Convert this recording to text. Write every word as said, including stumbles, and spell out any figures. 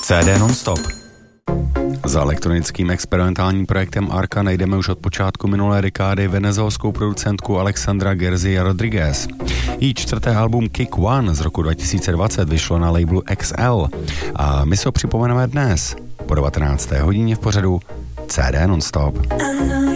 C D non-stop. Za elektronickým experimentálním projektem Arca najdeme už od počátku minulé dekády venezuelskou producentku Alexandra Garcia Rodriguez. Její čtvrté album Kick One z roku dva tisíce dvacet vyšlo na labelu X L a my se ho připomeneme dnes po devatenácté hodině v pořadu C D non-stop.